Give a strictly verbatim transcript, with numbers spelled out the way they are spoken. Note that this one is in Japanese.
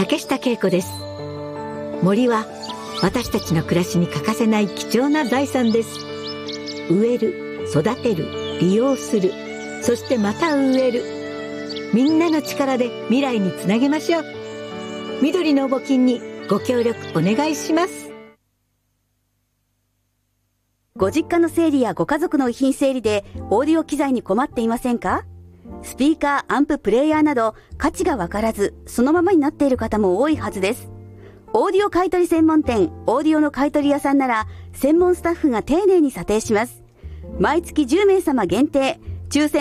竹下恵子です。森は私たちの暮らしに欠かせない貴重な財産です。植える、育てる、利用する、そしてまた植える。みんなの力で未来につなげましょう。緑の募金にご協力お願いします。 ご実家の整理やご家族の遺品整理でオーディオ機材に困っていませんか？スピーカー、アンプ、プレイヤーなど価値がわからずそのままになっている方も多いはずです。オーディオ買取専門店オーディオの買取屋さんなら専門スタッフが丁寧に査定します。毎月じゅうめいさま限定抽選